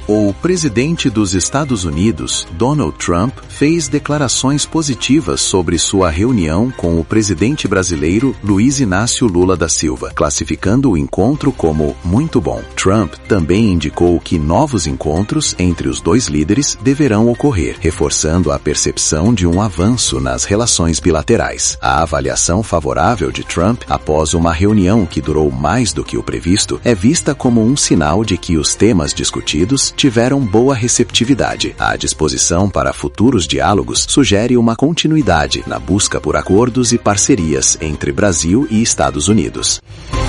O presidente dos Estados Unidos, Donald Trump, fez declarações positivas sobre sua reunião com o presidente brasileiro Luiz Inácio Lula da Silva, classificando o encontro como muito bom. Trump também indicou que novos encontros entre os dois líderes deverão ocorrer, reforçando a percepção de um avanço nas relações bilaterais. A avaliação favorável de Trump após uma reunião que durou mais do que o previsto é vista como um sinal de que os temas discutidos tiveram boa receptividade. A disposição para futuros diálogos sugere uma continuidade na busca por acordos e parcerias entre Brasil e Estados Unidos.